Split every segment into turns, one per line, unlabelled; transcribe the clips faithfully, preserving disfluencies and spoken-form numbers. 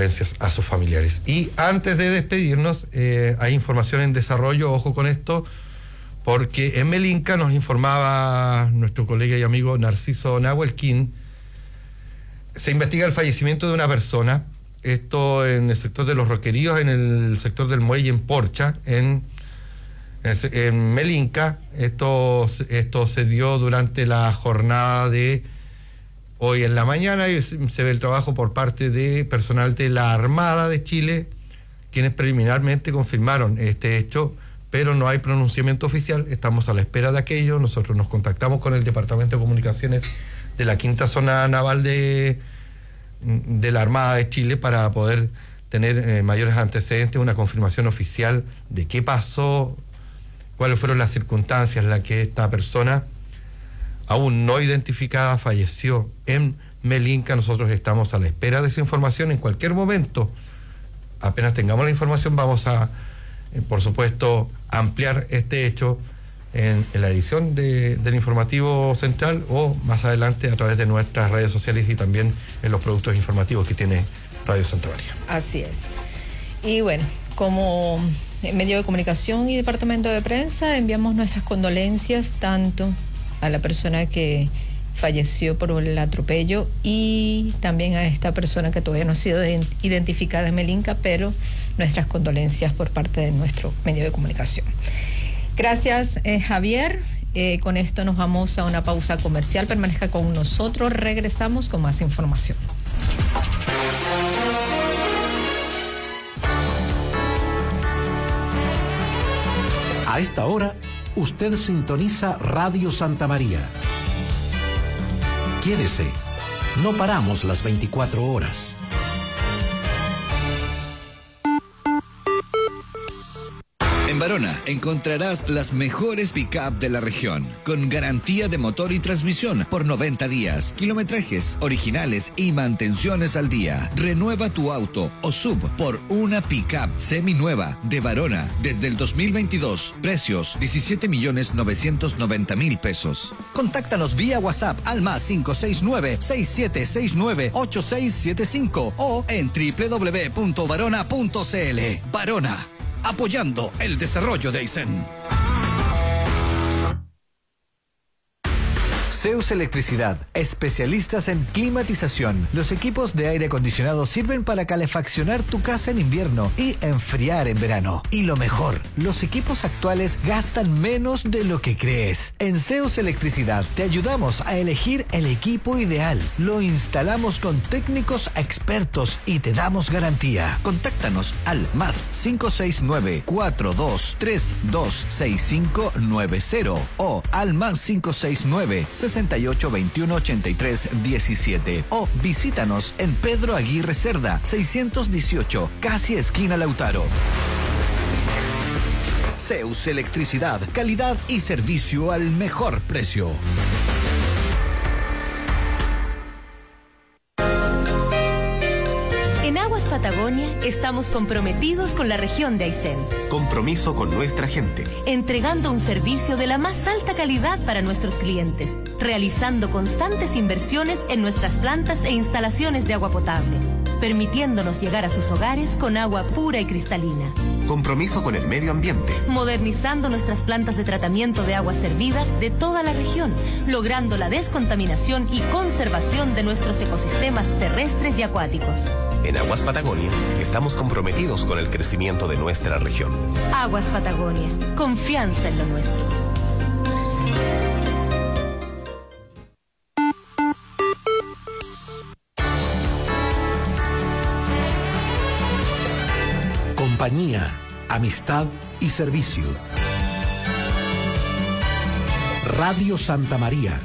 condolencias a sus familiares. Y antes de despedirnos, eh, hay información en desarrollo, ojo con esto, porque en Melinca nos informaba nuestro colega y amigo Narciso Nahuelquín, se investiga el fallecimiento de una persona, esto en el sector de Los Roqueríos, en el sector del Muelle en Porcha, en, en, en Melinca. Esto, esto se dio durante la jornada de hoy en la mañana y se ve el trabajo por parte de personal de la Armada de Chile, quienes preliminarmente confirmaron este hecho, pero no hay pronunciamiento oficial. Estamos a la espera de aquello. Nosotros nos contactamos con el Departamento de Comunicaciones de la Quinta Zona Naval de, de la Armada de Chile para poder tener eh, mayores antecedentes, una confirmación oficial de qué pasó, cuáles fueron las circunstancias en las que esta persona aún no identificada falleció en Melinca. Nosotros estamos a la espera de esa información. En cualquier momento, apenas tengamos la información, vamos a, eh, por supuesto, ampliar este hecho en, en la edición de, del informativo central o más adelante a través de nuestras redes sociales y también en los productos informativos que tiene Radio Santa María.
Así es. Y bueno, como medio de comunicación y departamento de prensa, enviamos nuestras condolencias tanto a la persona que falleció por el atropello y también a esta persona que todavía no ha sido identificada en Melinca, pero nuestras condolencias por parte de nuestro medio de comunicación. Gracias, eh, Javier. Eh, con esto nos vamos a una pausa comercial. Permanezca con nosotros. Regresamos con más información.
A esta hora, usted sintoniza Radio Santa María. Quédese, no paramos las veinticuatro horas.
En Barona encontrarás las mejores pick-up de la región, con garantía de motor y transmisión por noventa días, kilometrajes originales y mantenciones al día. Renueva tu auto o sub por una pick-up seminueva de Barona desde el dos mil veintidós. Precios diecisiete millones novecientos noventa mil pesos. Contáctanos vía WhatsApp al más cinco seis nueve, seis siete seis nueve, ocho seis siete cinco o en doble u doble u doble u punto barona punto c l. Barona, apoyando el desarrollo de Aysén.
Zeus Electricidad, especialistas en climatización. Los equipos de aire acondicionado sirven para calefaccionar tu casa en invierno y enfriar en verano. Y lo mejor, los equipos actuales gastan menos de lo que crees. En Zeus Electricidad te ayudamos a elegir el equipo ideal. Lo instalamos con técnicos expertos y te damos garantía.
Contáctanos al más cinco seis nueve, cuatro dos tres dos, seis cinco nueve cero o al más cinco seis nueve, sesenta y ocho, veintiuno, ochenta y tres, diecisiete o visítanos en Pedro Aguirre Cerda, seiscientos dieciocho, casi esquina Lautaro. Zeus Electricidad, calidad y servicio al mejor precio.
En Aguas Patagonia estamos comprometidos con la región de Aysén.
Compromiso con nuestra gente.
Entregando un servicio de la más alta calidad para nuestros clientes, realizando constantes inversiones en nuestras plantas e instalaciones de agua potable, permitiéndonos llegar a sus hogares con agua pura y cristalina.
Compromiso con el medio ambiente.
Modernizando nuestras plantas de tratamiento de aguas servidas de toda la región, logrando la descontaminación y conservación de nuestros ecosistemas terrestres y acuáticos.
En Aguas Patagonia estamos comprometidos con el crecimiento de nuestra región.
Aguas Patagonia, confianza en lo nuestro.
Compañía, amistad y servicio. Radio Santa María.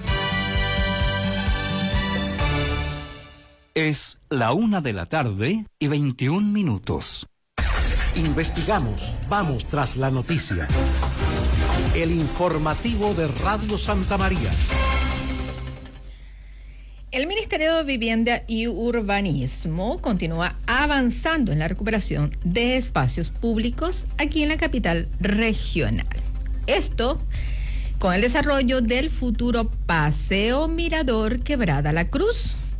Es la una de la tarde y veintiún minutos.
Investigamos, vamos tras la noticia. El informativo de Radio Santa María.
El Ministerio de Vivienda y Urbanismo continúa avanzando en la recuperación de espacios públicos aquí en la capital regional. Esto con el desarrollo del futuro Paseo Mirador Quebrada La Cruz,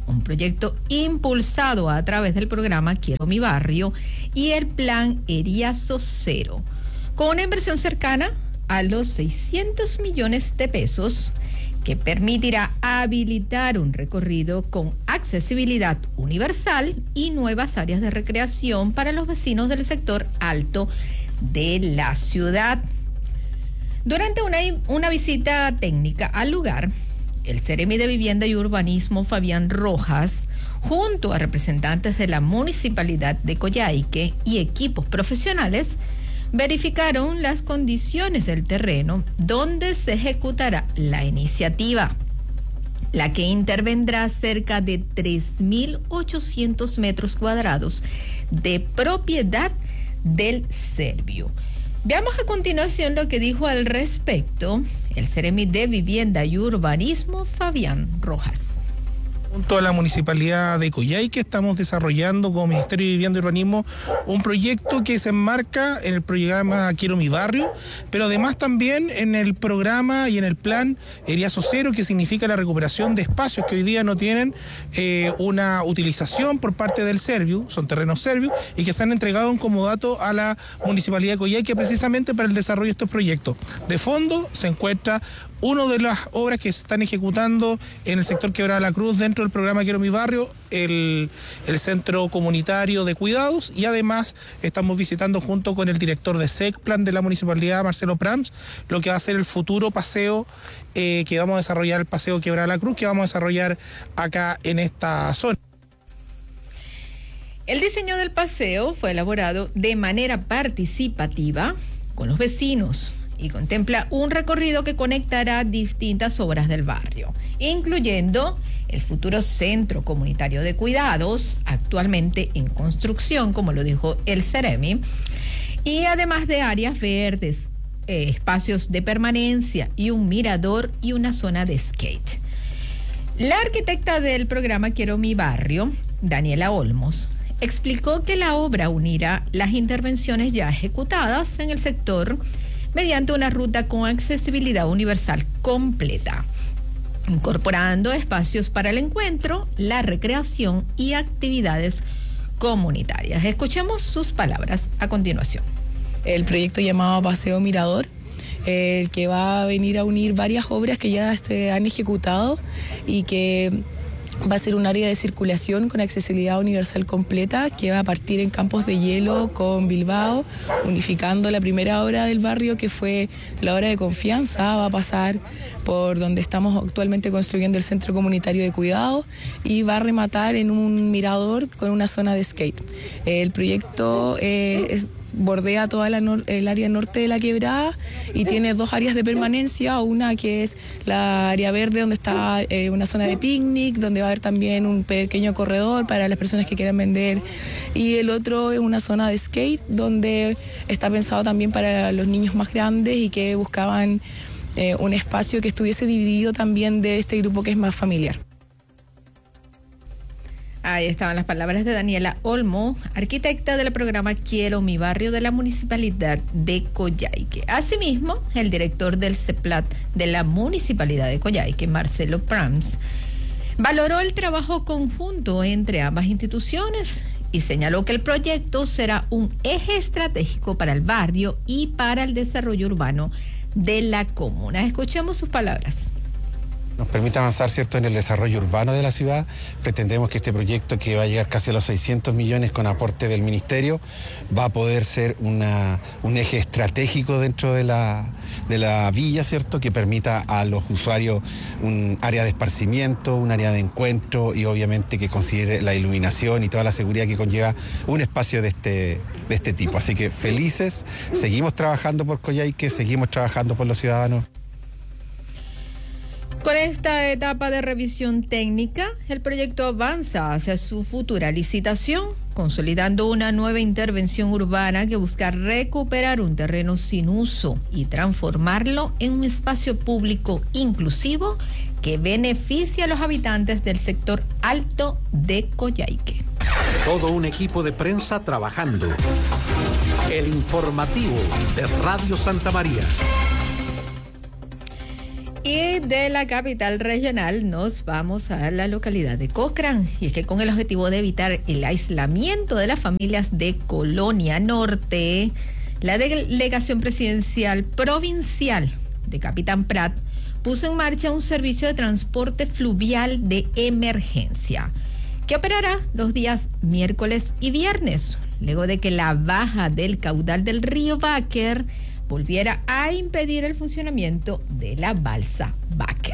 un proyecto impulsado a través del programa Quiero mi barrio y el plan Eriazo Cero, con una inversión cercana a los seiscientos millones de pesos, que permitirá habilitar un recorrido con accesibilidad universal y nuevas áreas de recreación para los vecinos del sector alto de la ciudad. Durante una, una visita técnica al lugar, el Seremi de Vivienda y Urbanismo, Fabián Rojas, junto a representantes de la Municipalidad de Coyhaique y equipos profesionales, verificaron las condiciones del terreno donde se ejecutará la iniciativa, la que intervendrá cerca de tres mil ochocientos metros cuadrados de propiedad del Servio. Veamos a continuación lo que dijo al respecto el Seremi de Vivienda y Urbanismo, Fabián Rojas.
Junto a la Municipalidad de Coyhaique estamos desarrollando como Ministerio de Vivienda y Urbanismo un proyecto que se enmarca en el programa Quiero mi barrio, pero además también en el programa y en el plan Eriazo Cero, que significa la recuperación de espacios que hoy día no tienen eh, una utilización por parte del Servio, son terrenos Servio, y que se han entregado en comodato a la Municipalidad de Coyhaique precisamente para el desarrollo de estos proyectos. De fondo se encuentra una de las obras que se están ejecutando en el sector Quebrada la Cruz dentro del programa Quiero mi barrio, el, el Centro Comunitario de Cuidados, y además estamos visitando junto con el director de SECPLAN de la Municipalidad, Marcelo Prams, lo que va a ser el futuro paseo eh, que vamos a desarrollar, el paseo Quebrada la Cruz, que vamos a desarrollar acá en esta zona.
El diseño del paseo fue elaborado de manera participativa con los vecinos y contempla un recorrido que conectará distintas obras del barrio, incluyendo el futuro Centro Comunitario de Cuidados, actualmente en construcción, como lo dijo el Seremi, y además de áreas verdes, eh, espacios de permanencia y un mirador y una zona de skate. La arquitecta del programa Quiero mi barrio, Daniela Olmos, explicó que la obra unirá las intervenciones ya ejecutadas en el sector mediante una ruta con accesibilidad universal completa, incorporando espacios para el encuentro, la recreación y actividades comunitarias. Escuchemos sus palabras a continuación.
El proyecto llamado Paseo Mirador, el que va a venir a unir varias obras que ya se han ejecutado y que va a ser un área de circulación con accesibilidad universal completa que va a partir en Campos de Hielo con Bilbao, unificando la primera obra del barrio que fue la obra de Confianza. Va a pasar por donde estamos actualmente construyendo el Centro Comunitario de Cuidados y va a rematar en un mirador con una zona de skate. El proyecto eh, es bordea toda la nor- el área norte de la quebrada y tiene dos áreas de permanencia, una que es la área verde donde está eh, una zona de picnic, donde va a haber también un pequeño corredor para las personas que quieran vender, y el otro es una zona de skate donde está pensado también para los niños más grandes y que buscaban eh, un espacio que estuviese dividido también de este grupo que es más familiar.
Ahí estaban las palabras de Daniela Olmo, arquitecta del programa Quiero mi barrio de la Municipalidad de Coyhaique. Asimismo, el director del CEPLAT de la Municipalidad de Coyhaique, Marcelo Prams, valoró el trabajo conjunto entre ambas instituciones y señaló que el proyecto será un eje estratégico para el barrio y para el desarrollo urbano de la comuna. Escuchemos sus palabras.
Nos permite avanzar, ¿cierto?, en el desarrollo urbano de la ciudad. Pretendemos que este proyecto, que va a llegar casi a los seiscientos millones con aporte del Ministerio, va a poder ser una, un eje estratégico dentro de la, de la villa, ¿cierto?, que permita a los usuarios un área de esparcimiento, un área de encuentro y obviamente que considere la iluminación y toda la seguridad que conlleva un espacio de este, de este tipo. Así que felices, seguimos trabajando por Coyhaique, seguimos trabajando por los ciudadanos.
Con esta etapa de revisión técnica, el proyecto avanza hacia su futura licitación, consolidando una nueva intervención urbana que busca recuperar un terreno sin uso y transformarlo en un espacio público inclusivo que beneficie a los habitantes del sector alto de Coyhaique.
Todo un equipo de prensa trabajando. El informativo de Radio Santa María.
Y de la capital regional nos vamos a la localidad de Cochrane. Y es que con el objetivo de evitar el aislamiento de las familias de Colonia Norte, la delegación presidencial provincial de Capitán Prat puso en marcha un servicio de transporte fluvial de emergencia que operará los días miércoles y viernes, luego de que la baja del caudal del río Báquer volviera a impedir el funcionamiento de la balsa Báquer.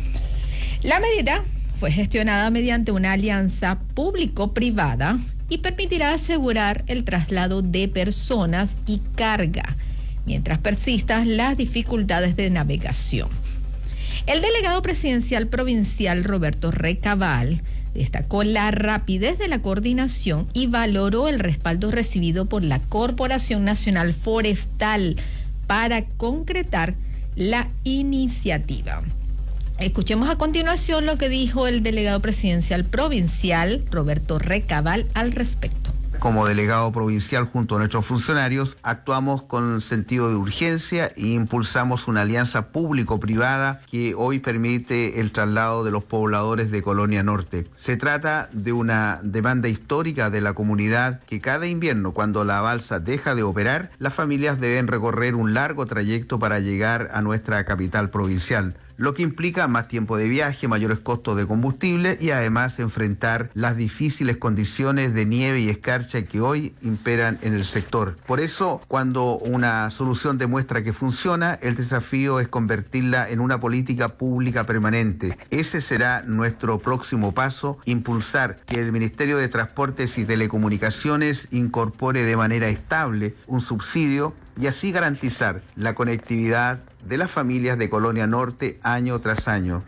La medida fue gestionada mediante una alianza público-privada y permitirá asegurar el traslado de personas y carga, mientras persistan las dificultades de navegación. El delegado presidencial provincial Roberto Recabal destacó la rapidez de la coordinación y valoró el respaldo recibido por la Corporación Nacional Forestal para concretar la iniciativa. Escuchemos a continuación lo que dijo el delegado presidencial provincial Roberto Recabal al respecto.
Como delegado provincial junto a nuestros funcionarios, actuamos con sentido de urgencia e impulsamos una alianza público-privada que hoy permite el traslado de los pobladores de Colonia Norte. Se trata de una demanda histórica de la comunidad que cada invierno, cuando la balsa deja de operar, las familias deben recorrer un largo trayecto para llegar a nuestra capital provincial, lo que implica más tiempo de viaje, mayores costos de combustible y además enfrentar las difíciles condiciones de nieve y escarcha que hoy imperan en el sector. Por eso, cuando una solución demuestra que funciona, el desafío es convertirla en una política pública permanente. Ese será nuestro próximo paso, impulsar que el Ministerio de Transportes y Telecomunicaciones incorpore de manera estable un subsidio y así garantizar la conectividad de las familias de Colonia Norte año tras año.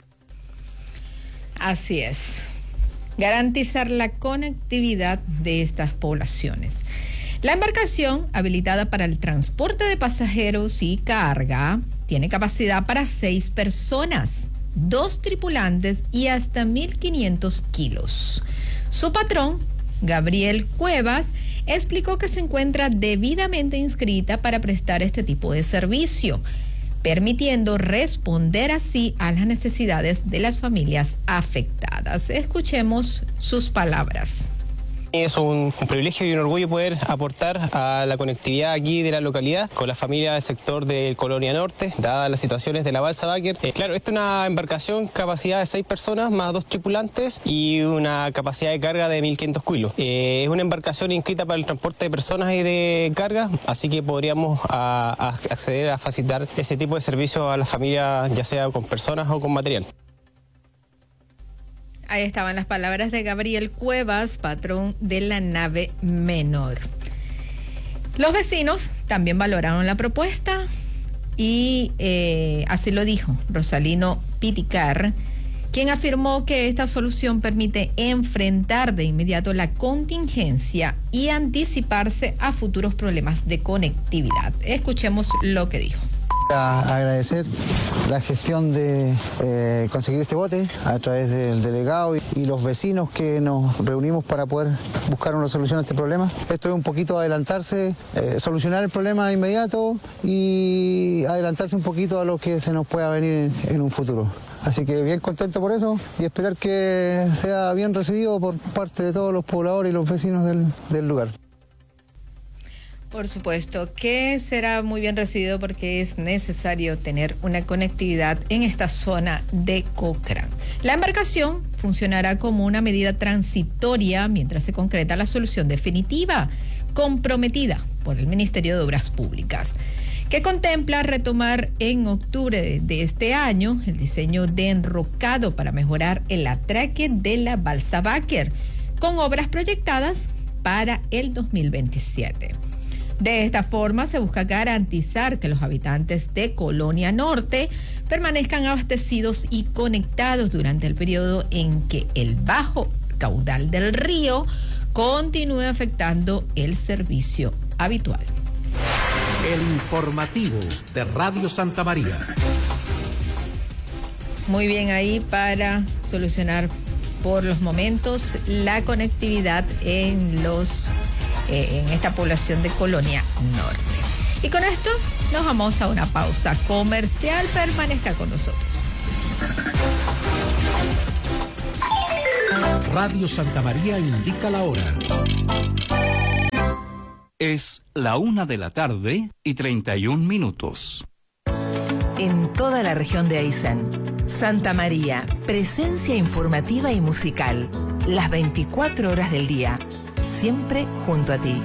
Así es, garantizar la conectividad de estas poblaciones. La embarcación, habilitada para el transporte de pasajeros y carga, tiene capacidad para seis personas, dos tripulantes y hasta mil quinientos kilos. Su patrón, Gabriel Cuevas, explicó que se encuentra debidamente inscrita para prestar este tipo de servicio, permitiendo responder así a las necesidades de las familias afectadas. Escuchemos sus palabras.
Es un, un privilegio y un orgullo poder aportar a la conectividad aquí de la localidad con la familia del sector de Colonia Norte, dadas las situaciones de la balsa Báquer. Eh, claro, esta es una embarcación capacidad de seis personas más dos tripulantes y una capacidad de carga de mil quinientos kilos. Eh, es una embarcación inscrita para el transporte de personas y de carga, así que podríamos a, a acceder a facilitar ese tipo de servicios a las familias, ya sea con personas o con material.
Ahí estaban las palabras de Gabriel Cuevas, patrón de la nave menor. Los vecinos también valoraron la propuesta y eh, así lo dijo Rosalino Piticar, quien afirmó que esta solución permite enfrentar de inmediato la contingencia y anticiparse a futuros problemas de conectividad. Escuchemos lo que dijo.
A agradecer la gestión de eh, conseguir este bote a través del delegado y, y los vecinos que nos reunimos para poder buscar una solución a este problema. Esto es un poquito adelantarse, eh, solucionar el problema de inmediato y adelantarse un poquito a lo que se nos pueda venir en, en un futuro. Así que bien contento por eso y esperar que sea bien recibido por parte de todos los pobladores y los vecinos del, del lugar.
Por supuesto que será muy bien recibido porque es necesario tener una conectividad en esta zona de Cochrane. La embarcación funcionará como una medida transitoria mientras se concreta la solución definitiva, comprometida por el Ministerio de Obras Públicas, que contempla retomar en octubre de este año el diseño de enrocado para mejorar el atraque de la balsa Báquer, con obras proyectadas para el dos mil veintisiete. De esta forma se busca garantizar que los habitantes de Colonia Norte permanezcan abastecidos y conectados durante el periodo en que el bajo caudal del río continúe afectando el servicio habitual.
El informativo de Radio Santa María.
Muy bien, ahí para solucionar por los momentos la conectividad en los Eh, en esta población de Colonia Norte. Y con esto nos vamos a una pausa comercial. Permanezca con nosotros.
Radio Santa María indica la hora.
Es la una de la tarde y treinta y un minutos.
En toda la región de Aysén, Santa María, presencia informativa y musical, las veinticuatro horas del día, siempre junto a ti.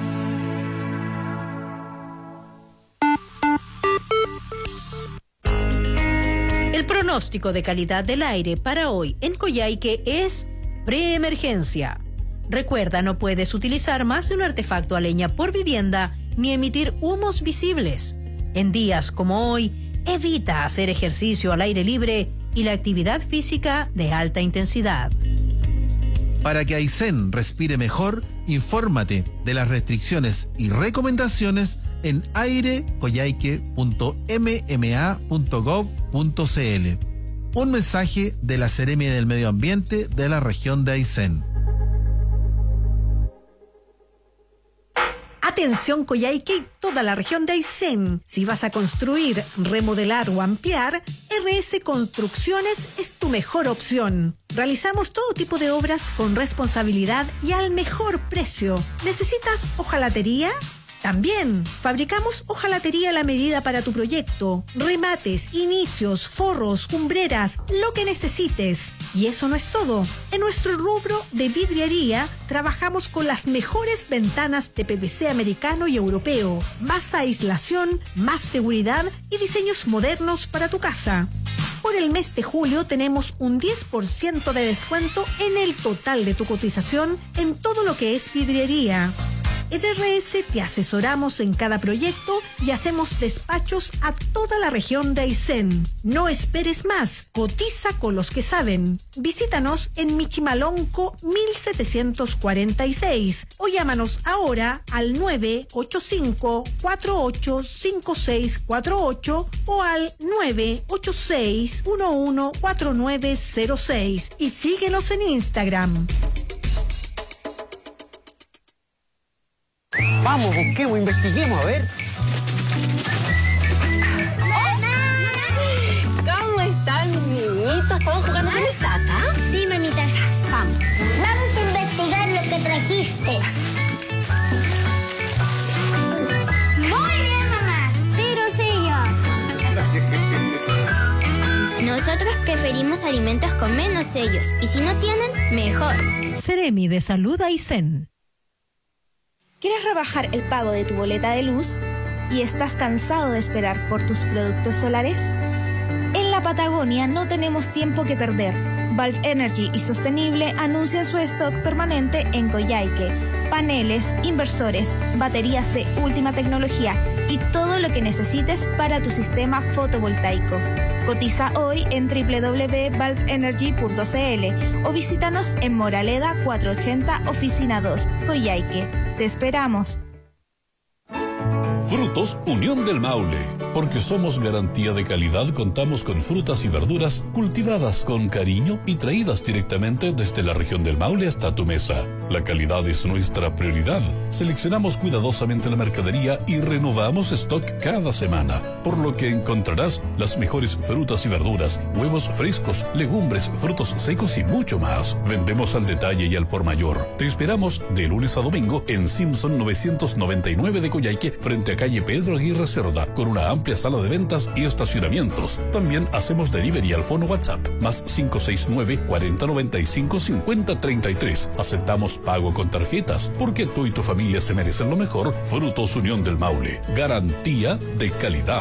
El pronóstico de calidad del aire para hoy en Coyhaique es preemergencia. Recuerda, no puedes utilizar más de un artefacto a leña por vivienda ni emitir humos visibles. En días como hoy, evita hacer ejercicio al aire libre y la actividad física de alta intensidad.
Para que Aysén respire mejor, infórmate de las restricciones y recomendaciones en aire coyhaique punto m m a punto gov punto c l. Un mensaje de la Seremia del Medio Ambiente de la región de Aysén.
Atención Coyhaique y toda la región de Aysén. Si vas a construir, remodelar o ampliar, R S Construcciones es tu mejor opción. Realizamos todo tipo de obras con responsabilidad y al mejor precio. ¿Necesitas hojalatería? También fabricamos hojalatería a la medida para tu proyecto, remates, inicios, forros, cumbreras, lo que necesites. Y eso no es todo. En nuestro rubro de vidriería trabajamos con las mejores ventanas de P V C americano y europeo, más aislación, más seguridad y diseños modernos para tu casa. Por el mes de julio tenemos un diez por ciento de descuento en el total de tu cotización en todo lo que es vidriería. En R S te asesoramos en cada proyecto y hacemos despachos a toda la región de Aysén. No esperes más, cotiza con los que saben. Visítanos en Michimalonco mil setecientos cuarenta y seis o llámanos ahora al nueve ocho cinco, cuatro ocho cinco seis cuatro ocho o al nueve ocho seis, uno uno cuatro nueve cero seis y síguenos en Instagram.
Vamos, busquemos, investiguemos, a ver.
¿Cómo están, niñitos? ¿Estaban jugando con el tata?
Sí, mamita.
Vamos.
Vamos a investigar lo que trajiste. Muy bien, mamá. Cero sellos. Nosotros preferimos alimentos con menos sellos. Y si no tienen, mejor.
Seremi de Salud Aysén.
¿Quieres rebajar el pago de tu boleta de luz y estás cansado de esperar por tus productos solares? En la Patagonia no tenemos tiempo que perder. Valve Energy y Sostenible anuncian su stock permanente en Coyhaique. Paneles, inversores, baterías de última tecnología y todo lo que necesites para tu sistema fotovoltaico. Cotiza hoy en doble u doble u doble u punto valve energy punto c l o visítanos en Moraleda cuatrocientos ochenta, Oficina dos, Coyhaique. ¡Te esperamos!
Frutos Unión del Maule. Porque somos garantía de calidad, contamos con frutas y verduras cultivadas con cariño y traídas directamente desde la región del Maule hasta tu mesa. La calidad es nuestra prioridad. Seleccionamos cuidadosamente la mercadería y renovamos stock cada semana, por lo que encontrarás las mejores frutas y verduras, huevos frescos, legumbres, frutos secos y mucho más. Vendemos al detalle y al por mayor. Te esperamos de lunes a domingo en Simpson novecientos noventa y nueve de Coyhaique, frente a calle Pedro Aguirre Cerda, con una amplia sala de ventas y estacionamientos. También hacemos delivery al fono WhatsApp, más cinco seis nueve, cuarenta noventa y cinco, cincuenta treinta y tres. Aceptamos pago con tarjetas, porque tú y tu familia se merecen lo mejor. Frutos Unión del Maule, garantía de calidad.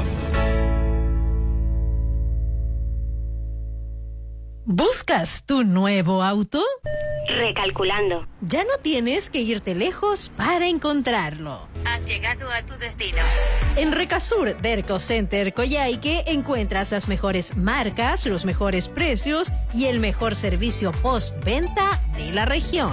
¿Buscas tu nuevo auto?
Recalculando.
Ya no tienes que irte lejos para encontrarlo.
Has llegado a tu destino.
En Recasur Derco Center Coyhaique encuentras las mejores marcas, los mejores precios y el mejor servicio postventa de la región.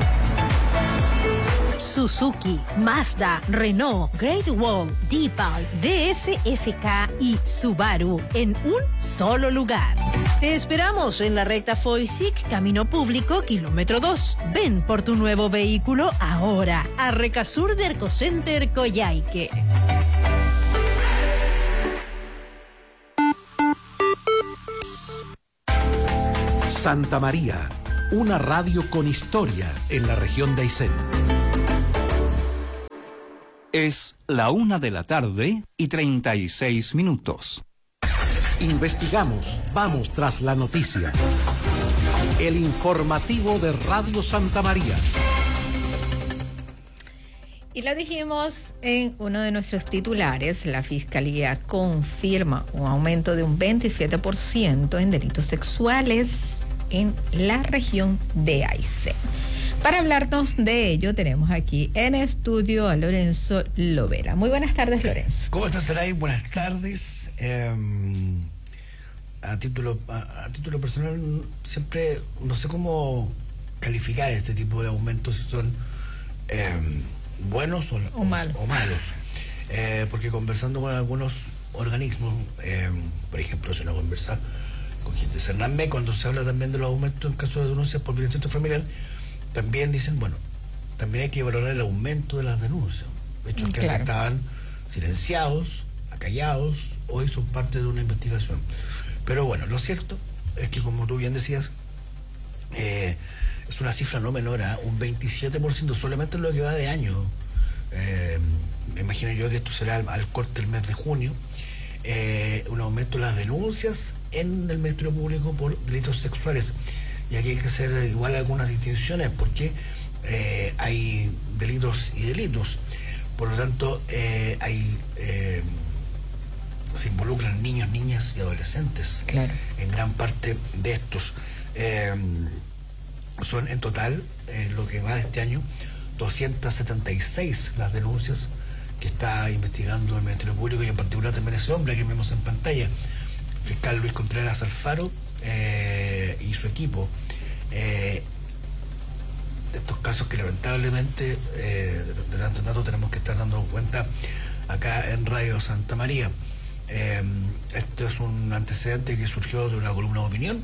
Suzuki, Mazda, Renault, Great Wall, Deepal, D S F K y Subaru en un solo lugar. Te esperamos en la recta Foysic, Camino Público, kilómetro dos. Ven por tu nuevo vehículo ahora a Recasur Derco Center Coyhaique.
Santa María, una radio con historia en la región de Aysén.
Es la una de la tarde y treinta y seis minutos.
Investigamos, vamos tras la noticia. El informativo de Radio Santa María.
Y lo dijimos en uno de nuestros titulares, la Fiscalía confirma un aumento de un veintisiete por ciento en delitos sexuales en la región de Aysén. Para hablarnos de ello, tenemos aquí en estudio a Lorenzo Lovera. Muy buenas tardes, Lorenzo.
¿Cómo estás, Saray? Buenas tardes. Eh, a, título, a, a título personal, siempre no sé cómo calificar este tipo de aumentos, si son eh, buenos o,
o malos.
O malos. Eh, porque conversando con algunos organismos, eh, por ejemplo, si uno conversa con gente de Cernambe, cuando se habla también de los aumentos en caso de denuncias por violencia intrafamiliar, también dicen, bueno, también hay que valorar el aumento de las denuncias. Hechos que claro. estaban silenciados, acallados, hoy son parte de una investigación. Pero bueno, lo cierto es que, como tú bien decías, eh, es una cifra no menor, ¿eh? Un veintisiete por ciento solamente en lo que va de año. Eh, me imagino yo que esto será al, al corte del mes de junio. Eh, un aumento de las denuncias en el Ministerio Público por delitos sexuales. Y aquí hay que hacer igual algunas distinciones porque eh, hay delitos y delitos. Por lo tanto, eh, hay eh, se involucran niños, niñas y adolescentes.
Claro.
En gran parte de estos. Eh, son en total, eh, lo que va de este año, doscientas setenta y seis las denuncias que está investigando el Ministerio Público, y en particular también ese hombre que vemos en pantalla, el fiscal Luis Contreras Alfaro, eh, y su equipo. Eh, de estos casos que lamentablemente eh, de, de tanto en tanto tenemos que estar dando cuenta acá en Radio Santa María. Eh, esto es un antecedente que surgió de una columna de opinión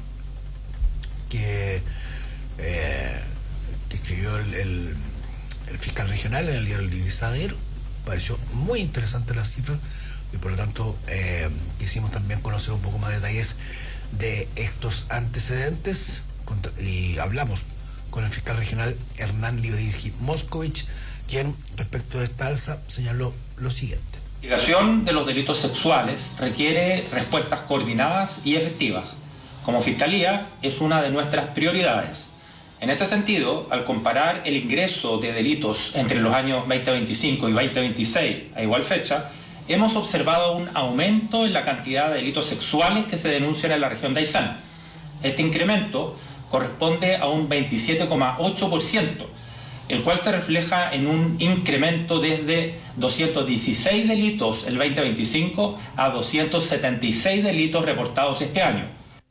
que, eh, que escribió el, el, el fiscal regional en el diario El Divisadero. Pareció muy interesante la cifra y por lo tanto eh, quisimos también conocer un poco más detalles de estos antecedentes y hablamos con el fiscal regional Hernán Liodisky Moscovich, quien respecto de esta alza señaló lo siguiente.
La investigación de los delitos sexuales requiere respuestas coordinadas y efectivas. Como Fiscalía es una de nuestras prioridades. En este sentido, al comparar el ingreso de delitos entre los años veinte veinticinco y veinte veintiséis a igual fecha, hemos observado un aumento en la cantidad de delitos sexuales que se denuncian en la región de Aysén. Este incremento corresponde a un veintisiete coma ocho por ciento, el cual se refleja en un incremento desde doscientos dieciséis delitos el veinte veinticinco a doscientos setenta y seis delitos reportados este año.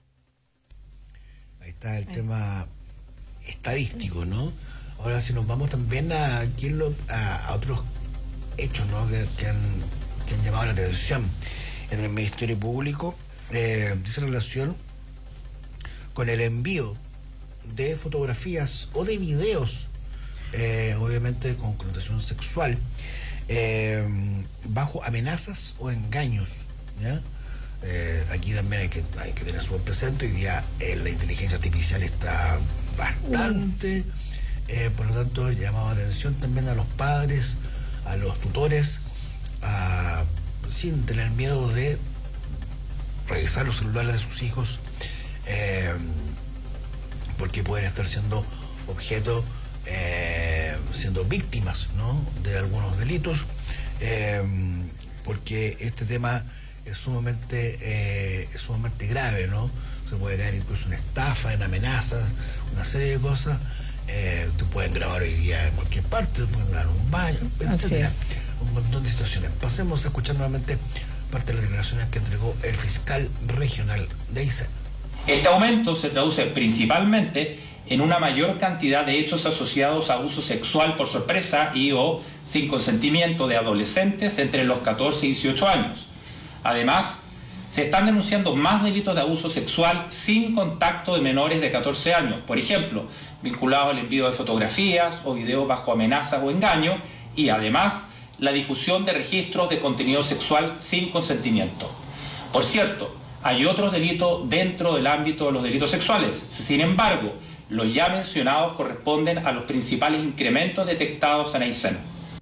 Ahí está el tema estadístico, ¿no? Ahora, si nos vamos también a, a, a otros hechos, ¿no? que, que, han, que han llamado la atención en el Ministerio Público, eh, dice relación con el envío de fotografías o de videos, eh, obviamente con connotación sexual, eh, bajo amenazas o engaños, ¿ya? Eh, aquí también hay que, hay que tener su presente. Hoy día eh, la inteligencia artificial está bastante, eh, por lo tanto llamado atención también a los padres, a los tutores, a, sin tener miedo de revisar los celulares de sus hijos, eh, porque pueden estar siendo objeto, eh, siendo víctimas, ¿no? de algunos delitos, eh, porque este tema es sumamente, eh, es sumamente grave, ¿no? Se puede caer incluso en estafa, en amenazas, una serie de cosas. Eh, te pueden grabar hoy día en cualquier parte, te pueden grabar en un baño, etcétera. Un montón de situaciones. Pasemos a escuchar nuevamente parte de las declaraciones que entregó el fiscal regional de Aysén.
Este aumento se traduce principalmente en una mayor cantidad de hechos asociados a abuso sexual por sorpresa y o sin consentimiento de adolescentes entre los catorce y dieciocho años. Además, se están denunciando más delitos de abuso sexual sin contacto de menores de catorce años, por ejemplo, vinculados al envío de fotografías o videos bajo amenazas o engaño, y además la difusión de registros de contenido sexual sin consentimiento. Por cierto, Hay otros delitos dentro del ámbito de los delitos sexuales. Sin embargo, los ya mencionados corresponden a los principales incrementos detectados en Aysén.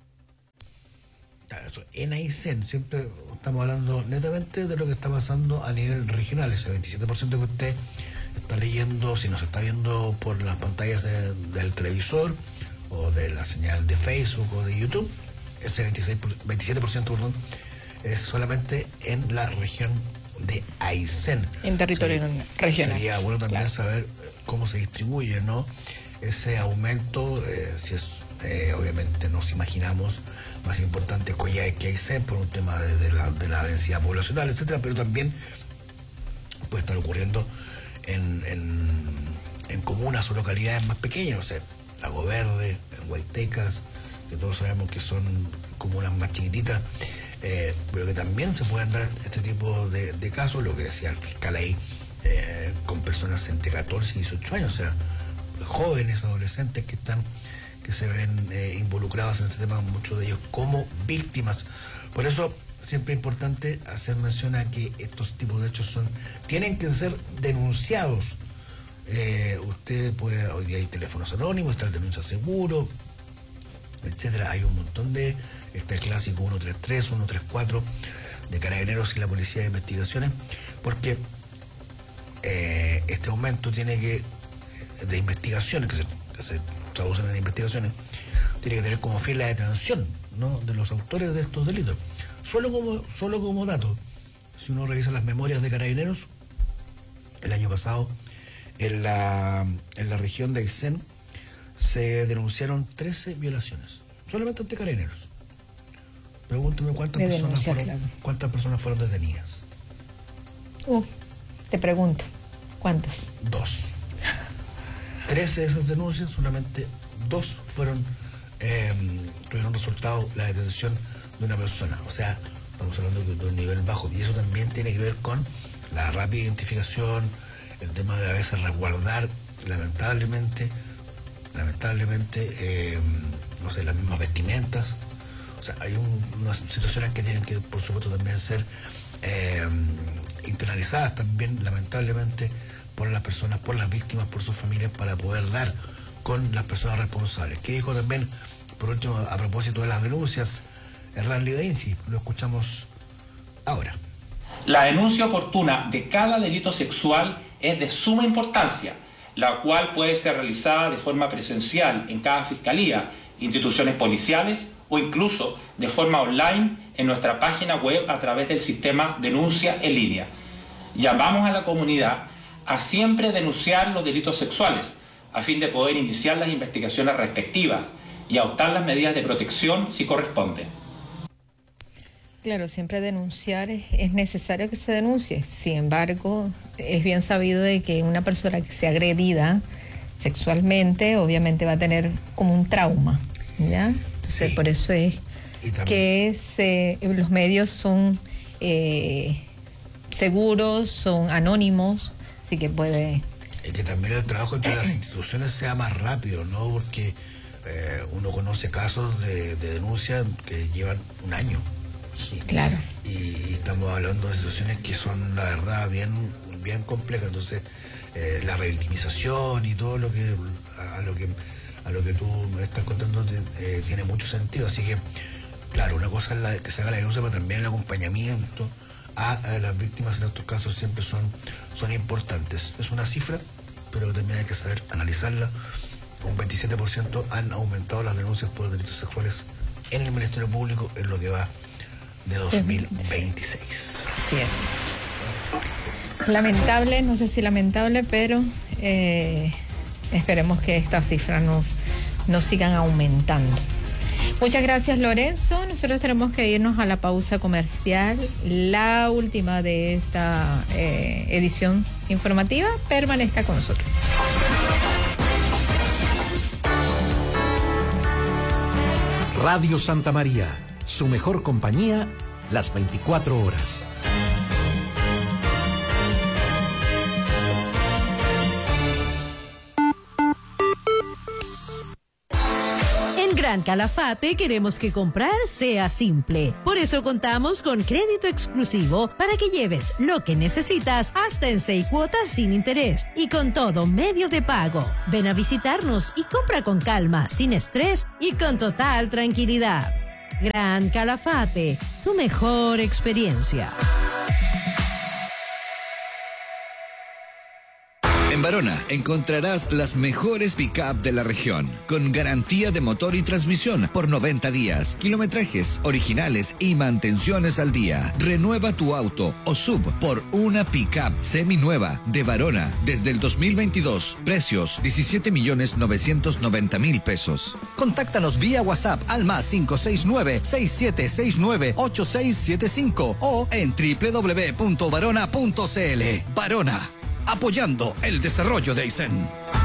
En Aysén siempre estamos hablando netamente de lo que está pasando a nivel regional. Ese veintisiete por ciento que usted está leyendo, si nos está viendo por las pantallas de, del televisor o de la señal de Facebook o de YouTube, ese veintiséis, veintisiete por ciento perdón, es solamente en la región de Aysén.
En territorio sí, regional.
Sería bueno también
claro.
saber cómo se distribuye, ¿no? Ese aumento, eh, si es, eh, obviamente nos imaginamos más importante Coyhaique que Aysén por un tema de, de, la, de la densidad poblacional, etcétera, pero también puede estar ocurriendo en, en, en comunas o localidades más pequeñas, no sé, Lago Verde, en Guaitecas, que todos sabemos que son comunas más chiquititas, eh, pero que también se pueden dar este tipo de, de casos, lo que decía el fiscal ahí, eh, con personas entre catorce y dieciocho años, o sea, jóvenes, adolescentes que están que se ven eh, involucrados en este tema, muchos de ellos como víctimas. Por eso siempre es importante hacer mención a que estos tipos de hechos son tienen que ser denunciados. Eh, usted puede, hoy día hay teléfonos anónimos, está el denuncia seguro, etcétera. Hay un montón de, está el clásico uno tres tres, uno tres cuatro de Carabineros y la Policía de Investigaciones, porque eh, este aumento tiene que, de investigaciones que se, que se traducen en investigaciones, tiene que tener como fin la detención, ¿no?, de los autores de estos delitos. Solo como, solo como dato, si uno revisa las memorias de Carabineros, el año pasado en la, en la región de Aysén se denunciaron trece violaciones, solamente ante Carabineros. Pregúnteme cuántas
de
personas
denuncia,
fueron,
claro.
cuántas personas fueron detenidas.
Uh, te pregunto, ¿cuántas?
Dos. trece de esas denuncias, solamente dos fueron, eh, tuvieron resultado la detención de una persona. O sea, estamos hablando de un nivel bajo. Y eso también tiene que ver con la rápida identificación, el tema de a veces resguardar, lamentablemente, lamentablemente, eh, no sé, las mismas vestimentas. O sea, hay un, unas situaciones que tienen que, por supuesto, también ser eh, internalizadas también, lamentablemente, por las personas, por las víctimas, por sus familias, para poder dar con las personas responsables. ¿Qué dijo también, por último, a propósito de las denuncias, Hernán Lidensi? Lo escuchamos ahora.
La denuncia oportuna de cada delito sexual es de suma importancia, la cual puede ser realizada de forma presencial en cada fiscalía, instituciones policiales o incluso de forma online en nuestra página web a través del sistema Denuncia en Línea. Llamamos a la comunidad a siempre denunciar los delitos sexuales a fin de poder iniciar las investigaciones respectivas y adoptar las medidas de protección si corresponde.
Claro, siempre denunciar es, es necesario que se denuncie. Sin embargo, es bien sabido de que una persona que sea agredida sexualmente obviamente va a tener como un trauma, ¿ya? Entonces, sí. Por eso es que se, los medios son eh, seguros, son anónimos, así que puede...
Y que también el trabajo entre las instituciones sea más rápido, ¿no? Porque eh, uno conoce casos de, de denuncia que llevan un año. Sí.
Claro.
Y, y estamos hablando de situaciones que son, la verdad, bien, bien complejas. Entonces, eh, la revictimización y todo lo que a lo que a lo que tú me estás contando eh, tiene mucho sentido. Así que, claro, una cosa es la, que se haga la denuncia, pero también el acompañamiento a, a las víctimas en estos casos siempre son, son importantes. Es una cifra, pero también hay que saber analizarla. Un veintisiete por ciento han aumentado las denuncias por delitos sexuales en el Ministerio Público en lo que va de dos mil veintiséis.
Así es. Lamentable, no sé si lamentable, pero eh, esperemos que estas cifras nos, nos sigan aumentando. Muchas gracias, Lorenzo. Nosotros tenemos que irnos a la pausa comercial, la última de esta eh, edición informativa. Permanezca con nosotros.
Radio Santa María, su mejor compañía, las veinticuatro horas.
Gran Calafate queremos que comprar sea simple. Por eso contamos con crédito exclusivo para que lleves lo que necesitas hasta en seis cuotas sin interés y con todo medio de pago. Ven a visitarnos y compra con calma, sin estrés y con total tranquilidad. Gran Calafate, tu mejor experiencia.
En Barona encontrarás las mejores pick-up de la región, con garantía de motor y transmisión por noventa días, kilometrajes originales y mantenciones al día. Renueva tu auto o sub por una pick-up seminueva de Barona desde el dos mil veintidós. Precios diecisiete millones novecientos noventa mil pesos.
Contáctanos vía WhatsApp al más cinco seis nueve, seis siete seis nueve, ocho seis siete cinco o en doble u doble u doble u punto barona punto c l. Barona, apoyando el desarrollo de Aysén.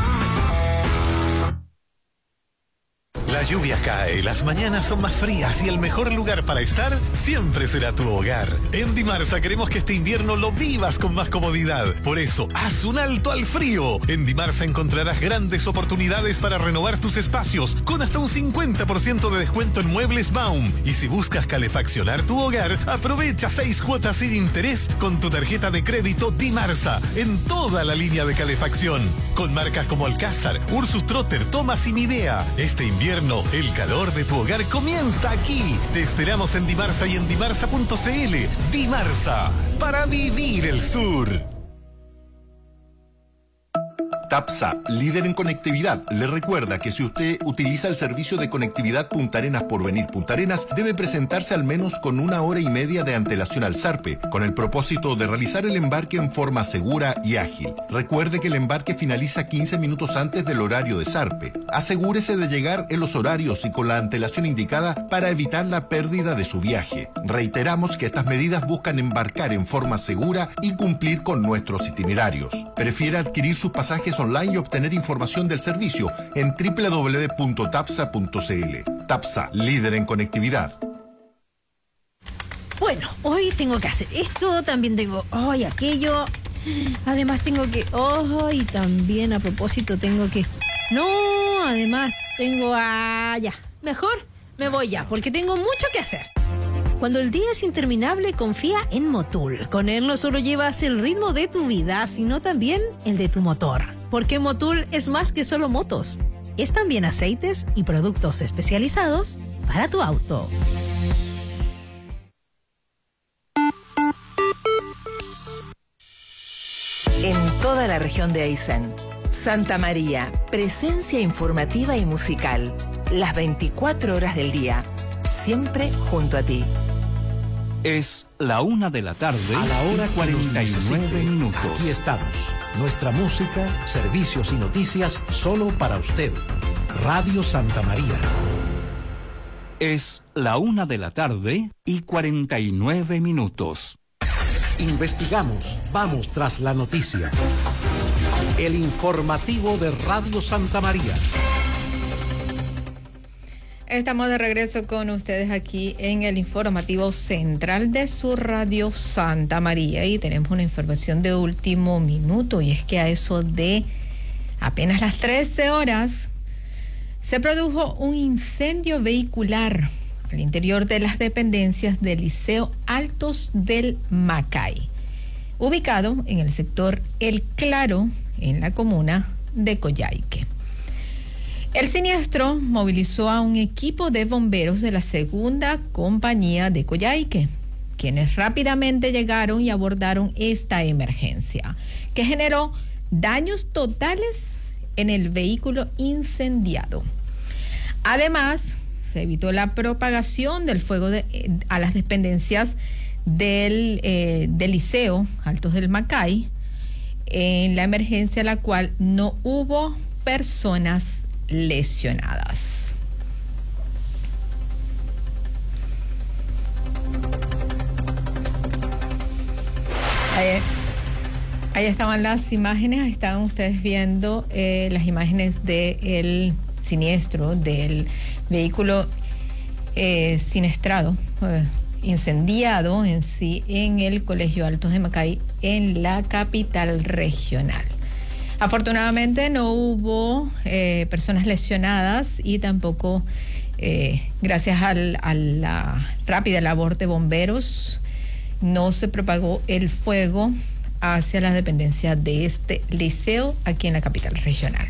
La lluvia cae, las mañanas son más frías y el mejor lugar para estar siempre será tu hogar. En Dimarsa queremos que este invierno lo vivas con más comodidad. Por eso, haz un alto al frío. En Dimarsa encontrarás grandes oportunidades para renovar tus espacios con hasta un cincuenta por ciento de descuento en muebles Baum. Y si buscas calefaccionar tu hogar, aprovecha seis cuotas sin interés con tu tarjeta de crédito Dimarsa en toda la línea de calefacción. Con marcas como Alcázar, Ursus Trotter, Thomas y Midea. Este invierno el calor de tu hogar comienza aquí. Te esperamos en Dimarsa y en dimarsa punto c l. Dimarsa, para vivir el sur.
TAPSA, líder en conectividad, le recuerda que si usted utiliza el servicio de conectividad Punta Arenas Porvenir Punta Arenas, debe presentarse al menos con una hora y media de antelación al SARPE, con el propósito de realizar el embarque en forma segura y ágil. Recuerde que el embarque finaliza quince minutos antes del horario de SARPE. Asegúrese de llegar en los horarios y con la antelación indicada para evitar la pérdida de su viaje. Reiteramos que estas medidas buscan embarcar en forma segura y cumplir con nuestros itinerarios. Prefiere adquirir sus pasajes online y obtener información del servicio en doble u doble u doble u punto tapsa punto c l. TAPSA, líder en conectividad.
Bueno, hoy tengo que hacer esto, también tengo hoy aquello, además tengo que, oh, y también a propósito tengo que, no, además tengo, ah, ya, mejor me voy ya, porque tengo mucho que hacer. Cuando el día es interminable, confía en Motul. Con él no solo llevas el ritmo de tu vida, sino también el de tu motor. Porque Motul es más que solo motos. Es también aceites y productos especializados para tu auto.
En toda la región de Aysén, Santa María, presencia informativa y musical. Las veinticuatro horas del día, siempre junto a ti.
Es la una de la tarde.
A la hora
cuarenta y nueve minutos.
Aquí estamos. Nuestra música, servicios y noticias solo para usted. Radio Santa María.
Es la una de la tarde y cuarenta y nueve minutos.
Investigamos, vamos tras la noticia. El informativo de Radio Santa María.
Estamos de regreso con ustedes aquí en el informativo central de su Radio Santa María y tenemos una información de último minuto, y es que a eso de apenas las trece horas se produjo un incendio vehicular al interior de las dependencias del Liceo Altos del Macay, ubicado en el sector El Claro, en la comuna de Coyhaique. El siniestro movilizó a un equipo de bomberos de la segunda compañía de Coyhaique, quienes rápidamente llegaron y abordaron esta emergencia, que generó daños totales en el vehículo incendiado. Además, se evitó la propagación del fuego de, eh, a las dependencias del, eh, del Liceo Altos del Macay, en la emergencia en la cual no hubo personas lesionadas. Ahí, ahí estaban las imágenes, estaban ustedes viendo eh, las imágenes del siniestro del vehículo eh, siniestrado, eh, incendiado en sí en el Colegio Altos de Macay, en la capital regional. Afortunadamente no hubo eh, personas lesionadas y tampoco Eh, gracias al, a la rápida labor de bomberos, no se propagó el fuego hacia las dependencias de este liceo aquí en la capital regional.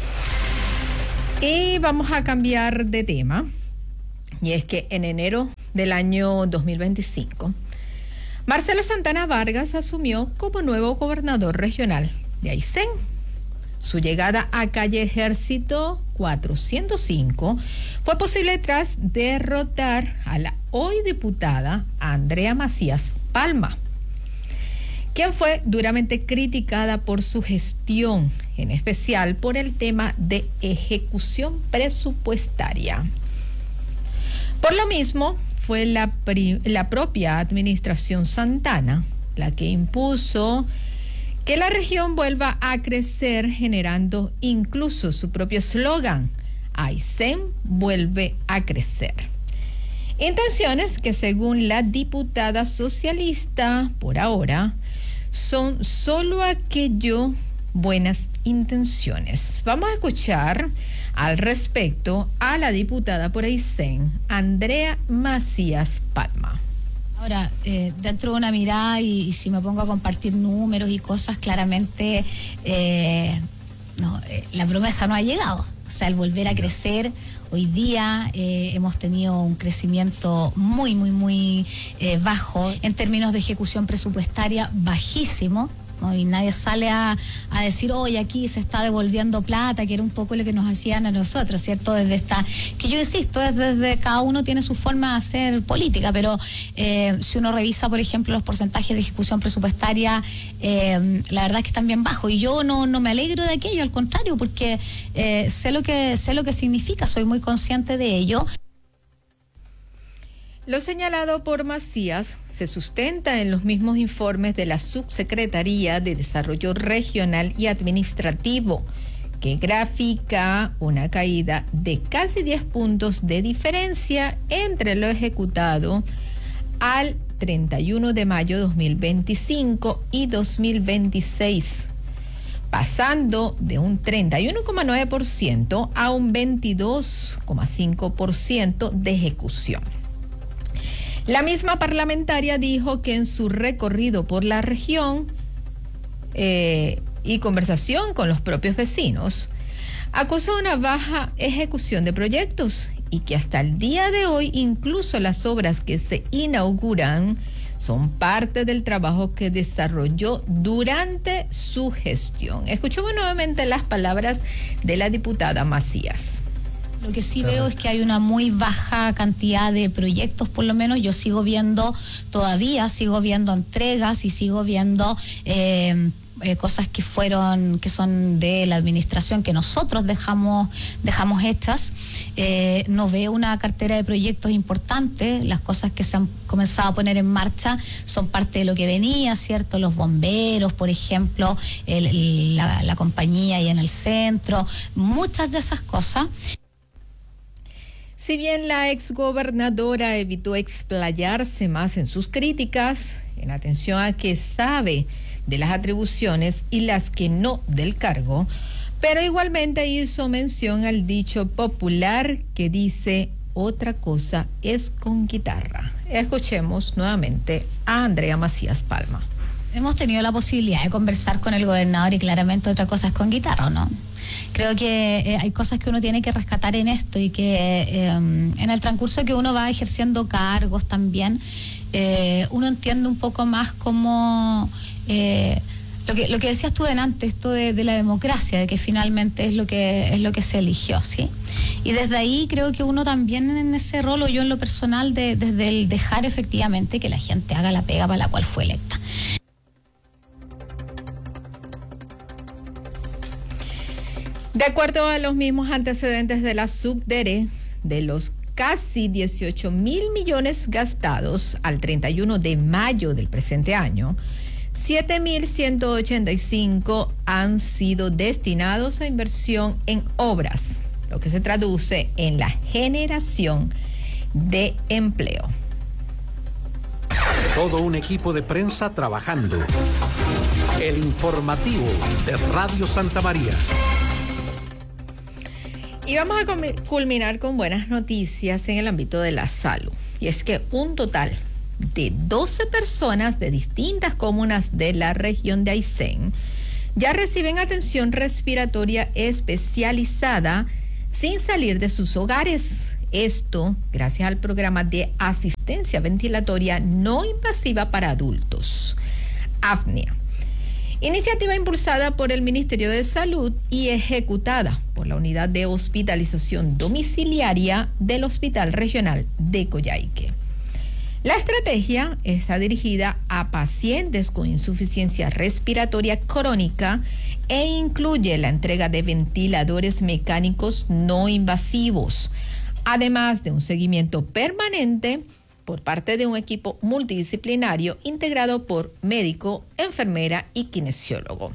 Y vamos a cambiar de tema, y es que en enero del año dos mil veinticinco, Marcelo Santana Vargas asumió como nuevo gobernador regional de Aysén. Su llegada a calle Ejército cuatrocientos cinco fue posible tras derrotar a la hoy diputada Andrea Macías Palma, quien fue duramente criticada por su gestión, en especial por el tema de ejecución presupuestaria. Por lo mismo, fue la, pri- la propia administración Santana la que impuso que la región vuelva a crecer, generando incluso su propio eslogan: Aysén vuelve a crecer. Intenciones que, según la diputada socialista, por ahora, son solo aquello buenas intenciones. Vamos a escuchar al respecto a la diputada por Aysén, Andrea Macías Palma.
Ahora, eh, dentro de una mirada, y, y si me pongo a compartir números y cosas, claramente eh, no, eh, la promesa no ha llegado. O sea, el volver a crecer, hoy día eh, hemos tenido un crecimiento muy, muy, muy eh, bajo, en términos de ejecución presupuestaria, bajísimo. ¿No? Y nadie sale a, a decir, oye, aquí se está devolviendo plata, que era un poco lo que nos hacían a nosotros, ¿cierto? Desde esta, que yo insisto, es desde cada uno tiene su forma de hacer política, pero eh, si uno revisa, por ejemplo, los porcentajes de ejecución presupuestaria, eh, la verdad es que están bien bajos, y yo no, no me alegro de aquello, al contrario, porque eh, sé lo que, sé lo que significa, soy muy consciente de ello.
Lo señalado por Macías se sustenta en los mismos informes de la Subsecretaría de Desarrollo Regional y Administrativo, que grafica una caída de casi diez puntos de diferencia entre lo ejecutado al treinta y uno de mayo de dos mil veinticinco y dos mil veintiséis, pasando de un treinta y uno coma nueve por ciento a un veintidós coma cinco por ciento de ejecución. La misma parlamentaria dijo que en su recorrido por la región eh, y conversación con los propios vecinos, acusó una baja ejecución de proyectos y que hasta el día de hoy incluso las obras que se inauguran son parte del trabajo que desarrolló durante su gestión. Escuchemos nuevamente las palabras de la diputada Macías.
Lo que sí veo es que hay una muy baja cantidad de proyectos, por lo menos yo sigo viendo, todavía sigo viendo entregas y sigo viendo eh, eh, cosas que fueron, que son de la administración, que nosotros dejamos, dejamos hechas. Eh, no veo una cartera de proyectos importantes, las cosas que se han comenzado a poner en marcha son parte de lo que venía, ¿cierto? Los bomberos, por ejemplo, el, el, la, la compañía ahí en el centro, muchas de esas cosas.
Si bien la exgobernadora evitó explayarse más en sus críticas, en atención a que sabe de las atribuciones y las que no del cargo, pero igualmente hizo mención al dicho popular que dice otra cosa es con guitarra. Escuchemos nuevamente a Andrea Macías Palma.
Hemos tenido la posibilidad de conversar con el gobernador y claramente otra cosa es con guitarra, ¿no? Creo que eh, hay cosas que uno tiene que rescatar en esto y que eh, en el transcurso que uno va ejerciendo cargos también, eh, uno entiende un poco más cómo eh, lo que lo que decías tú delante, esto de, de la democracia, de que finalmente es lo que es lo que se eligió, ¿sí? Y desde ahí creo que uno también en ese rol, o yo en lo personal, de, desde el dejar efectivamente que la gente haga la pega para la cual fue electa.
De acuerdo a los mismos antecedentes de la SUCDERE, de los casi dieciocho mil millones gastados al treinta y uno de mayo del presente año, siete mil ciento ochenta y cinco han sido destinados a inversión en obras, lo que se traduce en la generación de empleo.
Todo un equipo de prensa trabajando. El informativo de Radio Santa María.
Y vamos a culminar con buenas noticias en el ámbito de la salud. Y es que un total de doce personas de distintas comunas de la región de Aysén ya reciben atención respiratoria especializada sin salir de sus hogares. Esto gracias al programa de asistencia ventilatoria no invasiva para adultos, AFNIA. Iniciativa impulsada por el Ministerio de Salud y ejecutada por la Unidad de Hospitalización Domiciliaria del Hospital Regional de Coyhaique. La estrategia está dirigida a pacientes con insuficiencia respiratoria crónica e incluye la entrega de ventiladores mecánicos no invasivos, además de un seguimiento permanente por parte de un equipo multidisciplinario integrado por médico, enfermera y kinesiólogo.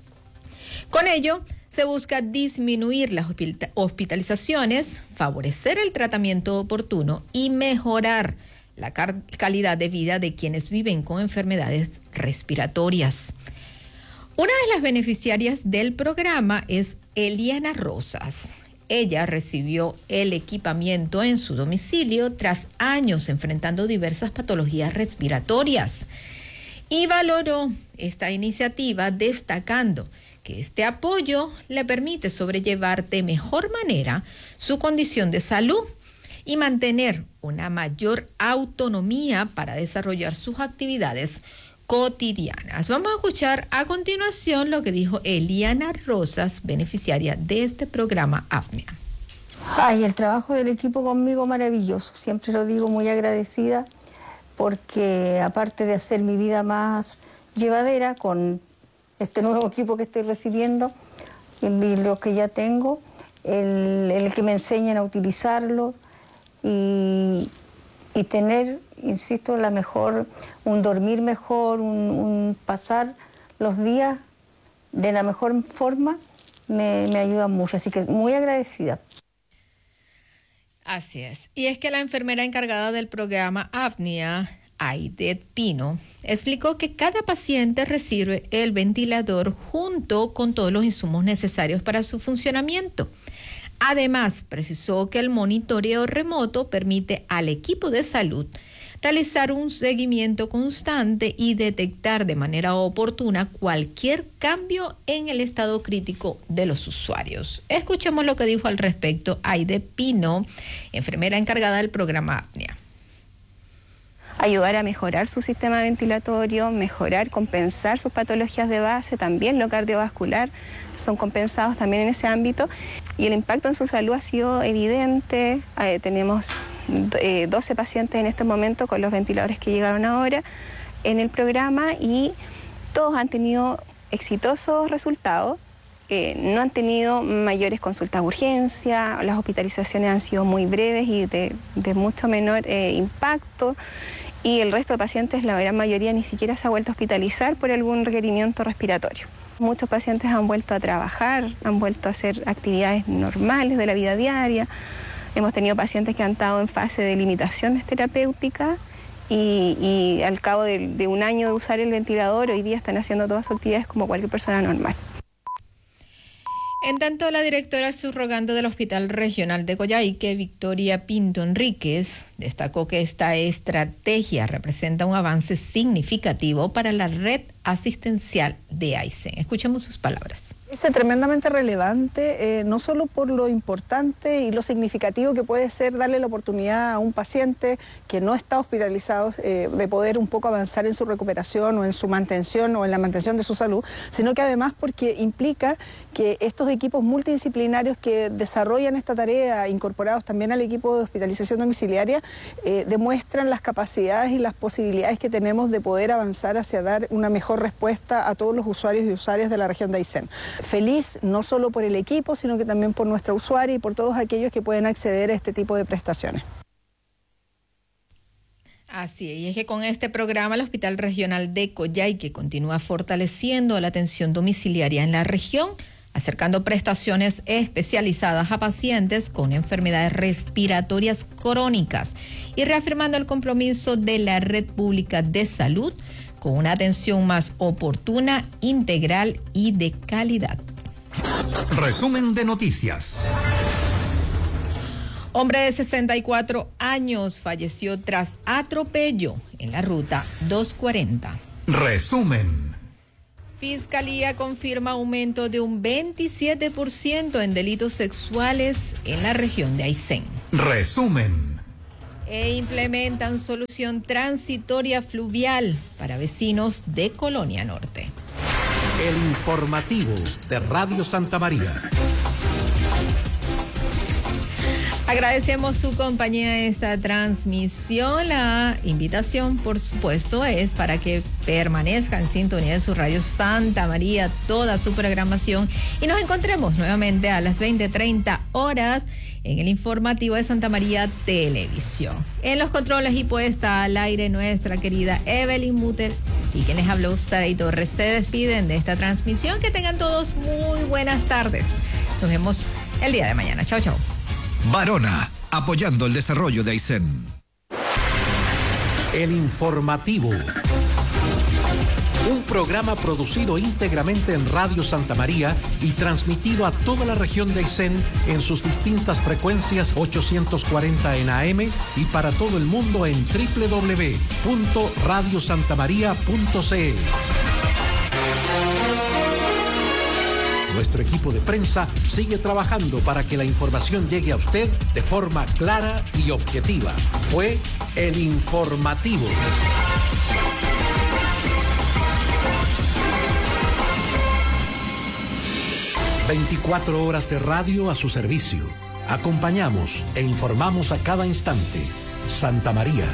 Con ello, se busca disminuir las hospitalizaciones, favorecer el tratamiento oportuno y mejorar la calidad de vida de quienes viven con enfermedades respiratorias. Una de las beneficiarias del programa es Eliana Rosas. Ella recibió el equipamiento en su domicilio tras años enfrentando diversas patologías respiratorias y valoró esta iniciativa destacando que este apoyo le permite sobrellevar de mejor manera su condición de salud y mantener una mayor autonomía para desarrollar sus actividades cotidianas. Vamos a escuchar a continuación lo que dijo Eliana Rosas, beneficiaria de este programa AFNIA.
Ay, el trabajo del equipo conmigo maravilloso, siempre lo digo, muy agradecida, porque aparte de hacer mi vida más llevadera con este nuevo equipo que estoy recibiendo y lo que ya tengo, el, el que me enseñan a utilizarlo y, y tener, insisto, la mejor, un dormir mejor, un, un pasar los días de la mejor forma, me, me ayuda mucho, así que muy agradecida.
Así es. Y es que la enfermera encargada del programa AFNIA, Aidet Pino, explicó que cada paciente recibe el ventilador junto con todos los insumos necesarios para su funcionamiento. Además, precisó que el monitoreo remoto permite al equipo de salud realizar un seguimiento constante y detectar de manera oportuna cualquier cambio en el estado crítico de los usuarios. Escuchemos lo que dijo al respecto Aide Pino, enfermera encargada del programa AFNIA.
Ayudar a mejorar su sistema ventilatorio, mejorar, compensar sus patologías de base, también lo cardiovascular, son compensados también en ese ámbito y el impacto en su salud ha sido evidente. Eh, tenemos eh, doce pacientes en este momento con los ventiladores que llegaron ahora en el programa y todos han tenido exitosos resultados. Eh, no han tenido mayores consultas de urgencia, las hospitalizaciones han sido muy breves y de, de mucho menor eh, impacto. Y el resto de pacientes, la gran mayoría, ni siquiera se ha vuelto a hospitalizar por algún requerimiento respiratorio. Muchos pacientes han vuelto a trabajar, han vuelto a hacer actividades normales de la vida diaria. Hemos tenido pacientes que han estado en fase de limitaciones terapéuticas y, y al cabo de, de un año de usar el ventilador, hoy día están haciendo todas sus actividades como cualquier persona normal.
En tanto, la directora subrogante del Hospital Regional de Coyhaique, Victoria Pinto Enríquez, destacó que esta estrategia representa un avance significativo para la red asistencial de Aysén. Escuchemos sus palabras.
Es tremendamente relevante, eh, no solo por lo importante y lo significativo que puede ser darle la oportunidad a un paciente que no está hospitalizado eh, de poder un poco avanzar en su recuperación o en su mantención o en la mantención de su salud, sino que además porque implica que estos equipos multidisciplinarios que desarrollan esta tarea, incorporados también al equipo de hospitalización domiciliaria, eh, demuestran las capacidades y las posibilidades que tenemos de poder avanzar hacia dar una mejor respuesta a todos los usuarios y usuarias de la región de Aysén. Feliz no solo por el equipo, sino que también por nuestra usuaria y por todos aquellos que pueden acceder a este tipo de prestaciones.
Así es, y es que con este programa el Hospital Regional de Coyhaique continúa fortaleciendo la atención domiciliaria en la región, acercando prestaciones especializadas a pacientes con enfermedades respiratorias crónicas y reafirmando el compromiso de la red pública de salud con una atención más oportuna, integral y de calidad.
Resumen de noticias.
Hombre de sesenta y cuatro años falleció tras atropello en la ruta doscientos cuarenta.
Resumen.
Fiscalía confirma aumento de un veintisiete por ciento en delitos sexuales en la región de Aysén.
Resumen.
E implementan solución transitoria fluvial para vecinos de Colonia Norte.
El informativo de Radio Santa María.
Agradecemos su compañía en esta transmisión. La invitación, por supuesto, es para que permanezca en sintonía de su radio Santa María, toda su programación, y nos encontremos nuevamente a las veinte treinta horas en el informativo de Santa María Televisión. En los controles y puesta al aire nuestra querida Evelyn Mutter y quien les habló, Saray Torres, se despiden de esta transmisión. Que tengan todos muy buenas tardes. Nos vemos el día de mañana. Chao, chao.
Barona, apoyando el desarrollo de Aysén.
El informativo. Un programa producido íntegramente en Radio Santa María y transmitido a toda la región de Aysén en sus distintas frecuencias ochocientos cuarenta en A M y para todo el mundo en doble u doble u doble u punto radio santa maría punto c l. Nuestro equipo de prensa sigue trabajando para que la información llegue a usted de forma clara y objetiva. Fue el informativo. veinticuatro horas de radio a su servicio. Acompañamos e informamos a cada instante. Santa María.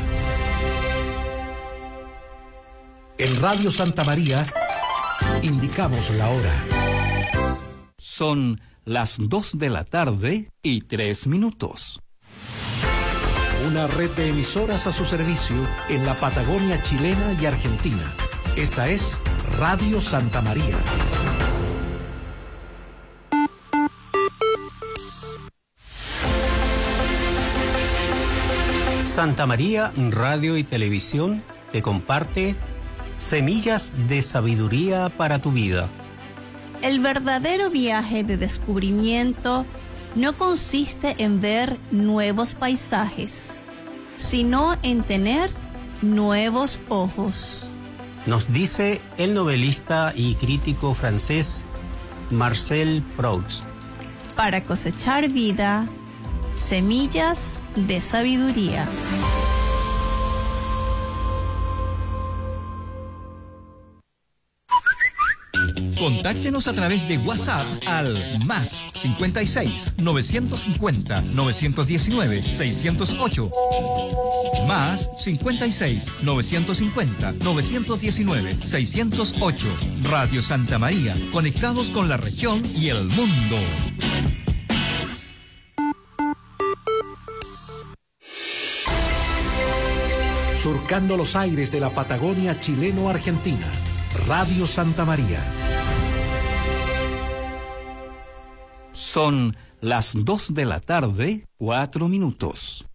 En Radio Santa María indicamos la hora.
Son las dos de la tarde y tres minutos.
Una red de emisoras a su servicio en la Patagonia chilena y argentina. Esta es Radio Santa María.
Santa María Radio y Televisión te comparte Semillas de Sabiduría para tu Vida.
El verdadero viaje de descubrimiento no consiste en ver nuevos paisajes, sino en tener nuevos ojos.
Nos dice el novelista y crítico francés Marcel Proust.
Para cosechar vida, semillas de sabiduría.
Contáctenos a través de WhatsApp al más cincuenta y seis, novecientos cincuenta, novecientos diecinueve, seiscientos ocho. Más cincuenta y seis, novecientos cincuenta, novecientos diecinueve, seiscientos ocho. Radio Santa María, conectados con la región y el mundo.
Surcando los aires de la Patagonia chileno-argentina. Radio Santa María.
Son las dos de la tarde, cuatro minutos.